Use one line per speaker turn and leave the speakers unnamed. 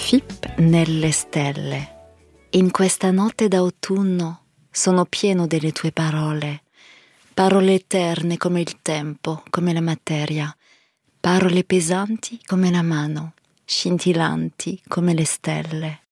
FIP nelle stelle. In questa notte d'autunno sono pieno delle tue parole, parole eterne come il tempo, come la materia, parole pesanti come la mano, scintillanti come le stelle.